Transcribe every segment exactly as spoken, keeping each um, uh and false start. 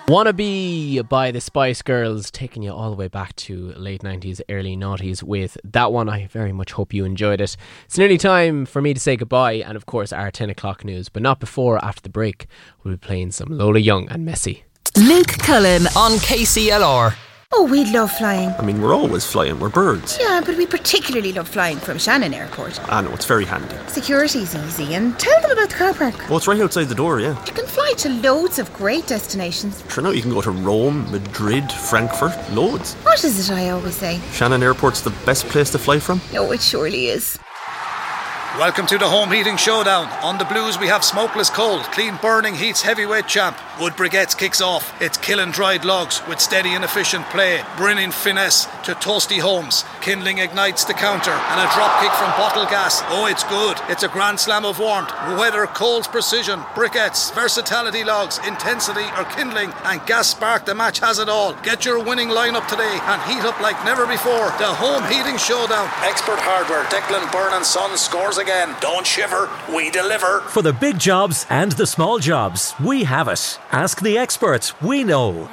Wanna Be by the Spice Girls, taking you all the way back to late nineties, early noughties with that one. I very much hope you enjoyed it. It's nearly time for me to say goodbye and of course our ten o'clock news, but not before. After the break we'll be playing some Lola Young and Messi. Luke Cullen on K C L R. Oh, we love flying. I mean, we're always flying, we're birds. Yeah, but we particularly love flying from Shannon Airport. I know, it's very handy. Security's easy, and tell them about the car park. Oh, it's right outside the door, yeah. You can fly to loads of great destinations. Sure, now you can go to Rome, Madrid, Frankfurt, loads. What is it I always say? Shannon Airport's the best place to fly from? Oh, it surely is. Welcome to the Home Heating Showdown. On the blues we have Smokeless Cold, Clean Burning Heat's heavyweight champ. Wood Briquettes kicks off. It's killing dried logs with steady and efficient play, bringing finesse to toasty homes. Kindling ignites the counter and a drop kick from bottle gas. Oh, it's good. It's a grand slam of warmth. Whether cold's precision, briquettes, versatility logs, intensity or kindling and gas spark, the match has it all. Get your winning lineup today and heat up like never before. The Home Heating Showdown. Expert Hardware, Declan Byrne and Sons scores again. Don't shiver, we deliver. For the big jobs and the small jobs, we have it. Ask the experts, we know.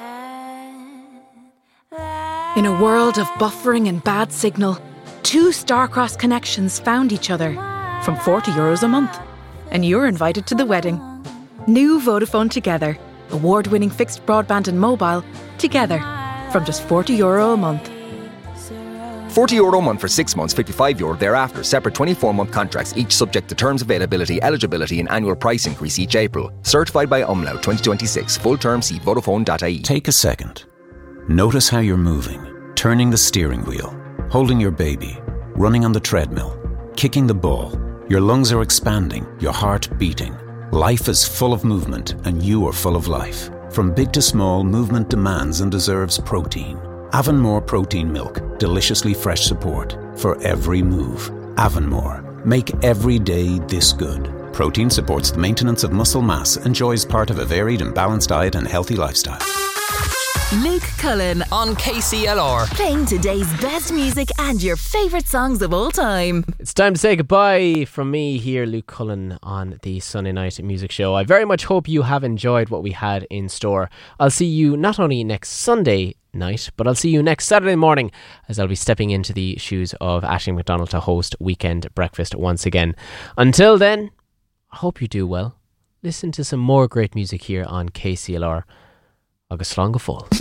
In a world of buffering and bad signal, two Starcross connections found each other from forty euros a month. And you're invited to the wedding. New Vodafone Together. Award-winning fixed broadband and mobile together from just forty euro a month. forty euro a month for six months, fifty-five euro thereafter. Separate twenty-four month contracts, each subject to terms, availability, eligibility and annual price increase each April. Certified by Umlaut twenty twenty-six. Full term, see Vodafone dot I E. Take a second. Notice how you're moving. Turning the steering wheel. Holding your baby. Running on the treadmill. Kicking the ball. Your lungs are expanding. Your heart beating. Life is full of movement and you are full of life. From big to small, movement demands and deserves protein. Avonmore Protein Milk. Deliciously fresh support for every move. Avonmore. Make every day this good. Protein supports the maintenance of muscle mass and joy is part of a varied and balanced diet and healthy lifestyle. Luke Cullen on K C L R. Playing today's best music and your favourite songs of all time. It's time to say goodbye from me here, Luke Cullen, on the Sunday Night Music Show. I very much hope you have enjoyed what we had in store. I'll see you not only next Sunday night, but I'll see you next Saturday morning as I'll be stepping into the shoes of Aisling McDonald to host Weekend Breakfast once again. Until then, I hope you do well. Listen to some more great music here on K C L R. Agus slán go fóill.